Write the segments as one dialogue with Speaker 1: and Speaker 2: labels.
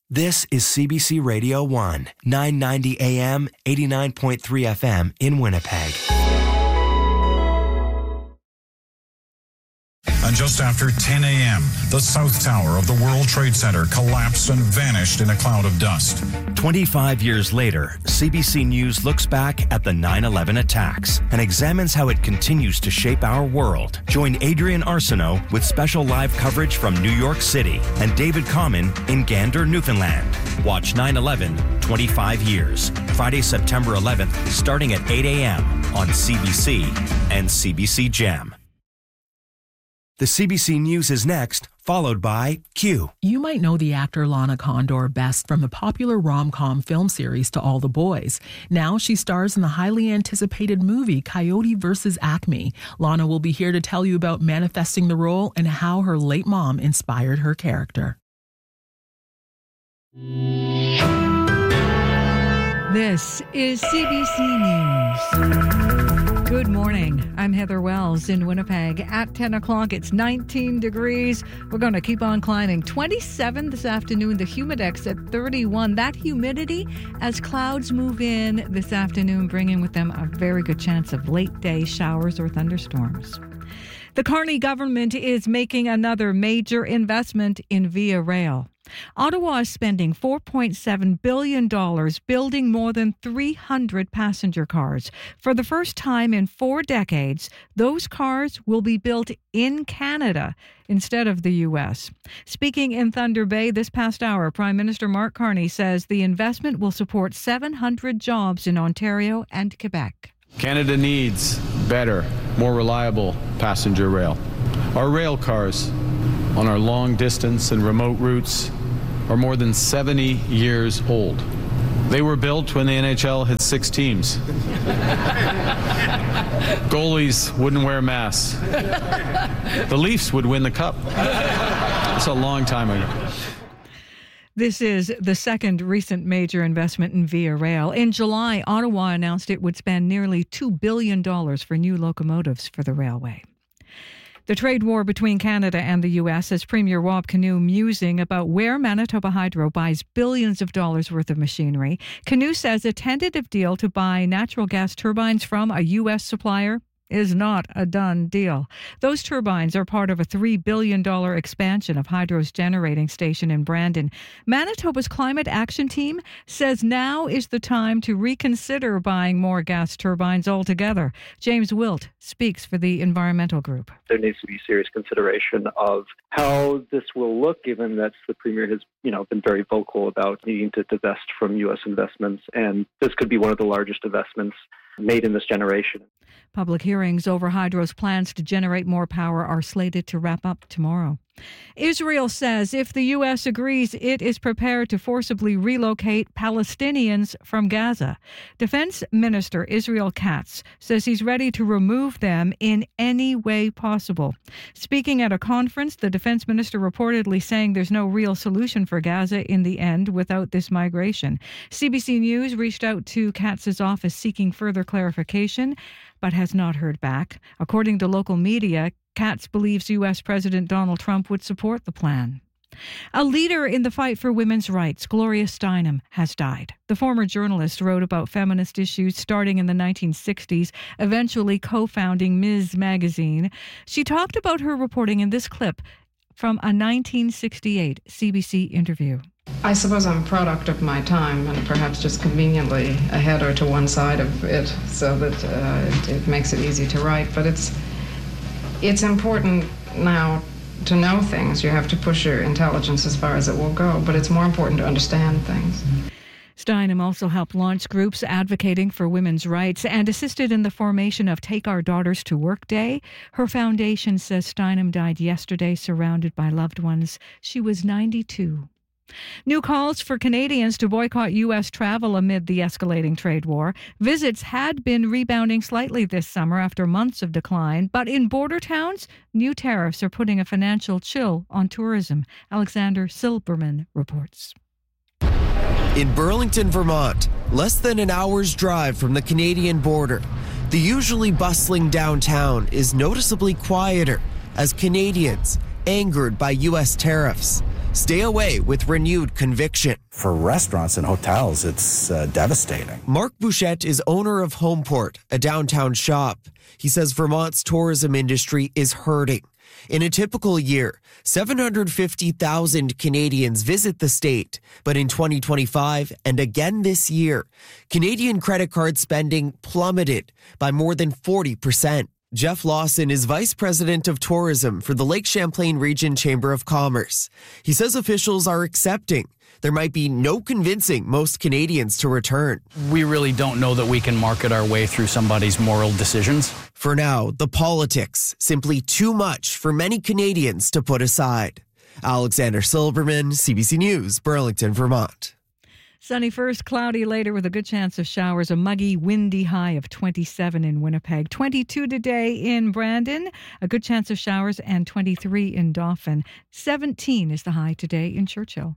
Speaker 1: This is CBC Radio 1, 990 AM, 89.3 FM in Winnipeg.
Speaker 2: And just after 10 a.m., the South Tower of the World Trade Center collapsed and vanished in a cloud of dust.
Speaker 1: 25 years later, CBC News looks back at the 9/11 attacks and examines how it continues to shape our world. Join Adrian Arsenault with special live coverage from New York City and David Common in Gander, Newfoundland. Watch 9/11, 25 years. Friday, September 11th, starting at 8 a.m. on CBC and CBC Gem. The CBC News is next, followed by Q.
Speaker 3: You might know the actor Lana Condor best from the popular rom-com film series To All the Boys. Now she stars in the highly anticipated movie Coyote vs. Acme. Lana will be here to tell you about manifesting the role and how her late mom inspired her character.
Speaker 4: This is CBC News. Good morning. I'm Heather Wells in Winnipeg. At 10 o'clock, it's 19 degrees. We're going to keep on climbing. 27 this afternoon, the humidex at 31. That humidity as clouds move in this afternoon, bringing with them a very good chance of late-day showers or thunderstorms. The Carney government is making another major investment in Via Rail. Ottawa is spending $4.7 billion building more than 300 passenger cars. For the first time in 4 decades, those cars will be built in Canada instead of the U.S. Speaking in Thunder Bay this past hour, Prime Minister Mark Carney says the investment will support 700 jobs in Ontario and Quebec.
Speaker 5: Canada needs better, more reliable passenger rail. Our rail cars on our long distance and remote routes are more than 70 years old. They were built when the NHL had 6 teams. Goalies wouldn't wear masks. The Leafs would win the cup. It's a long time ago.
Speaker 4: This is the second recent major investment in Via Rail. In July, Ottawa announced it would spend nearly $2 billion for new locomotives for the railway. The trade war between Canada and the U.S. has Premier Rob Canoe musing about where Manitoba Hydro buys billions of dollars worth of machinery. Canoe says a tentative deal to buy natural gas turbines from a U.S. supplier is not a done deal. Those turbines are part of a $3 billion expansion of Hydro's generating station in Brandon. Manitoba's Climate Action Team says now is the time to reconsider buying more gas turbines altogether. James Wilt speaks for the environmental group.
Speaker 6: There needs to be serious consideration of how this will look, given that the Premier has, been very vocal about needing to divest from U.S. investments, and this could be one of the largest investments made in this generation.
Speaker 4: Public hearings over Hydro's plans to generate more power are slated to wrap up tomorrow. Israel says if the U.S. agrees, it is prepared to forcibly relocate Palestinians from Gaza. Defense Minister Israel Katz says he's ready to remove them in any way possible. Speaking at a conference, the defense minister reportedly saying there's no real solution for Gaza in the end without this migration. CBC News reached out to Katz's office seeking further clarification, but has not heard back. According to local media, Katz believes U.S. President Donald Trump would support the plan. A leader in the fight for women's rights, Gloria Steinem, has died. The former journalist wrote about feminist issues starting in the 1960s, eventually co-founding Ms. Magazine. She talked about her reporting in this clip from a 1968 CBC interview.
Speaker 7: I suppose I'm a product of my time and perhaps just conveniently ahead or to one side of it so that it makes it easy to write. But it's important now to know things. You have to push your intelligence as far as it will go, but it's more important to understand things.
Speaker 4: Steinem also helped launch groups advocating for women's rights and assisted in the formation of Take Our Daughters to Work Day. Her foundation says Steinem died yesterday surrounded by loved ones. She was 92. New calls for Canadians to boycott U.S. travel amid the escalating trade war. Visits had been rebounding slightly this summer after months of decline, but in border towns, new tariffs are putting a financial chill on tourism. Alexander Silberman reports.
Speaker 8: In Burlington, Vermont, less than an hour's drive from the Canadian border, the usually bustling downtown is noticeably quieter as Canadians, angered by U.S. tariffs, stay away with renewed conviction.
Speaker 9: For restaurants and hotels, it's devastating.
Speaker 8: Mark Bouchette is owner of Homeport, a downtown shop. He says Vermont's tourism industry is hurting. In a typical year, 750,000 Canadians visit the state. But in 2025 and again this year, Canadian credit card spending plummeted by more than 40%. Jeff Lawson is Vice President of Tourism for the Lake Champlain Region Chamber of Commerce. He says officials are accepting there might be no convincing most Canadians to return.
Speaker 10: We really don't know that we can market our way through somebody's moral decisions.
Speaker 8: For now, the politics, simply too much for many Canadians to put aside. Alexander Silberman, CBC News, Burlington, Vermont.
Speaker 4: Sunny first, cloudy later with a good chance of showers. A muggy, windy high of 27 in Winnipeg. 22 today in Brandon. A good chance of showers, and 23 in Dauphin. 17 is the high today in Churchill.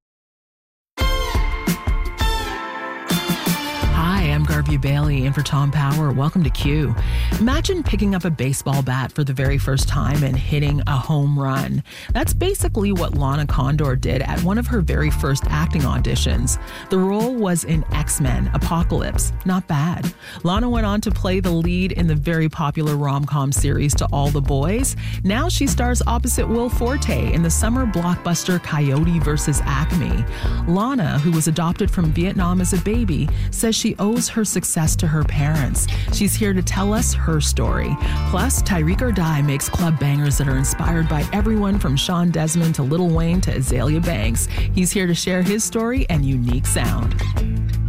Speaker 3: Hi, I'm Garvey Bailey in for Tom Power. Welcome to Q. Imagine picking up a baseball bat for the very first time and hitting a home run. That's basically what Lana Condor did at one of her very first acting auditions. The role was in X-Men Apocalypse. Not bad. Lana went on to play the lead in the very popular rom-com series To All the Boys. Now she stars opposite Will Forte in the summer blockbuster Coyote vs. Acme. Lana, who was adopted from Vietnam as a baby, says she owes her success to her parents. She's here to tell us her story. Plus, Tyreek Ardai makes club bangers that are inspired by everyone from Sean Desmond to Lil Wayne to Azalea Banks. He's here to share his story and unique sound.